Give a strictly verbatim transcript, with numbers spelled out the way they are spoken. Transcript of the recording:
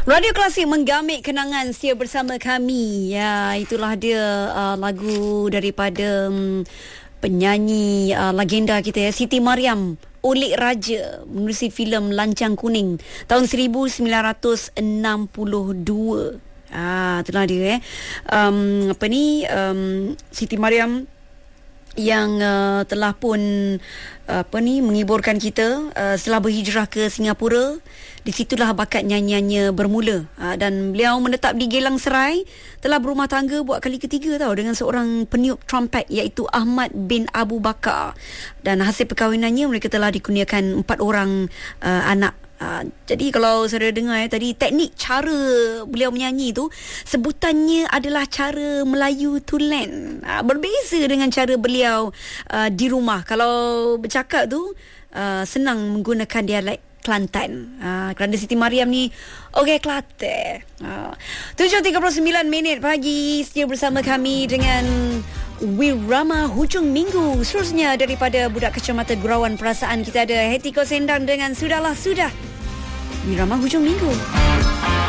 Radio Klasik menggamit kenangan setia bersama kami. Ya, itulah dia uh, lagu daripada um, penyanyi uh, legenda kita ya, Siti Mariam, Olik Raja, menerusi filem Lancang Kuning tahun seribu sembilan ratus enam puluh dua. Ah, itulah dia eh. Um, apa ni um, Siti Mariam yang uh, telah pun uh, apa ni menghiburkan kita uh, setelah berhijrah ke Singapura. Di situlah bakat nyanyiannya bermula, uh, dan beliau menetap di Geylang Serai, telah berumah tangga buat kali ketiga tau dengan seorang peniup trompet iaitu Ahmad bin Abu Bakar, dan hasil perkahwinannya mereka telah dikurniakan empat orang uh, anak. Uh, jadi kalau saudara dengar ya, tadi teknik cara beliau menyanyi tu, sebutannya adalah cara Melayu Tulen. Uh, berbeza dengan cara beliau uh, di rumah. Kalau bercakap tu uh, senang menggunakan dialek Kelantan. Uh, kerana Siti Mariam ni okey Kelantan. Uh, tujuh tiga puluh sembilan minit pagi, setia bersama kami dengan Wirama Hujung Minggu. Seterusnya daripada budak kacamata gurauan perasaan, kita ada Hetiko Sendang dengan Sudahlah Sudah. Wirama Hujung Minggu.